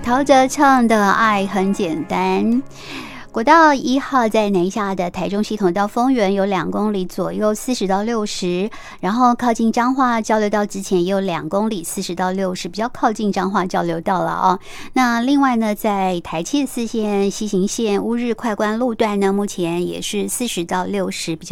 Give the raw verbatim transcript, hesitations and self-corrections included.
陶喆唱的《爱很简单》。国道一号在南下的台中系统到丰原有两公里左右，四十到六十，然后靠近彰化交流道之前也有两公里，四十到六十，比较靠近彰化交流道了哦。那另外呢，在台七四线西行线乌日快关路段呢，目前也是四十到六十，比较